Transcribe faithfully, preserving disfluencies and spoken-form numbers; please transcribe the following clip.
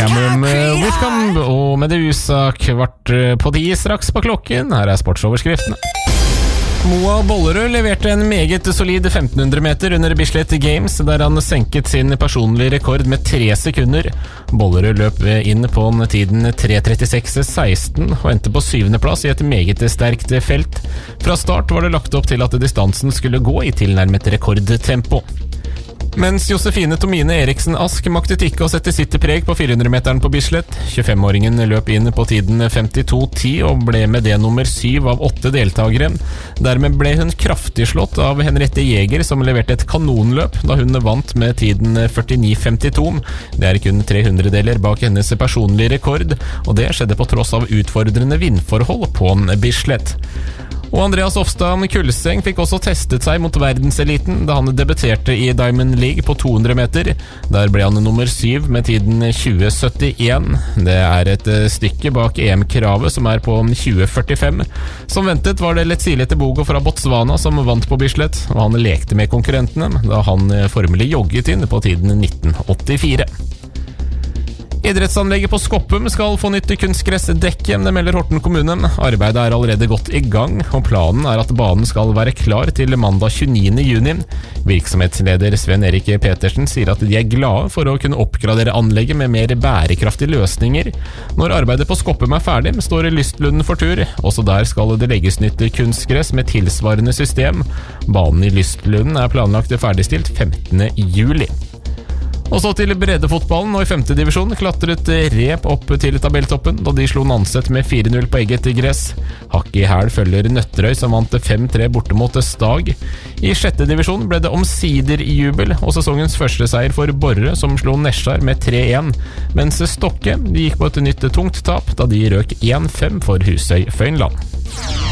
Cameron Whitcomb og Medusa kvart på de straks på klokken. Her er sportsoverskriftene. Moa Bollerød leverte en meget solid femten hundre meter under Bislett Games, der han senket sin personlige rekord med tre sekunder. Bollerød løp inn på tiden tre trettiseks seksten og endte på syvende plass i et meget sterkt felt. Fra start var det lagt opp til at distansen skulle gå i tilnærmet rekordtempo. Mens Josefine Tomine Eriksen Ask maktet ikke å sette sitt preg på fire hundre meteren på Bislett. tjuefem-åringen løp inn på tiden femtito ti og ble med det nummer syv av åtte deltagere. Dermed ble hun kraftig slått av Henriette Jäger, som leverte et kanonløp da hun vant med tiden førtini femtito. Det er kun tre hundredeler bak hennes personlige rekord, og det skjedde på tross av utfordrende vindforhold på Bislett. Og Andreas Ofstad Kulseng fikk også testet seg mot verdenseliten da han debuterte i Diamond League på to hundre meter. Der ble han nummer syv med tiden tjue syttien. Det er et stykke bak E M-kravet, som er på tjue førtifem. Som ventet var det Lettsile Tebogo fra Botswana som vant på Bislett, og han lekte med konkurrentene da han formelig jogget inn på tiden nitten åttifire. Idrettsanlegget på Skoppum skal få nytt kunstgressdekke, det melder Horten kommune. Arbeidet er allerede godt i gang, og planen er at banen skal være klar til mandag tjueniende juni. Virksomhetsleder Sven Erik Petersen sier at de er glade for å kunne oppgradere anlegget med mer bærekraftige løsninger. Når arbeidet på Skoppum er ferdig, står Lystlunden for tur. Også der skal det legges nytt kunstgress med tilsvarende system. Banen i Lystlunden er planlagt ferdigstilt femtende juli. Og så til breddefotballen, og i femte divisjon klatret Rep opp til tabelltoppen da de slo Nanset med fire null på eget gress. Hakk i hæl følger Nøtterøy, som vant fem tre borte mot Stag. I sjette divisjon ble det omsider jubel, og sesongens første seier for Borre, som slo Nesjar med tre en, mens Stokke de gikk på et nytt tungt tap da de røk en fem for Husøy Føynland.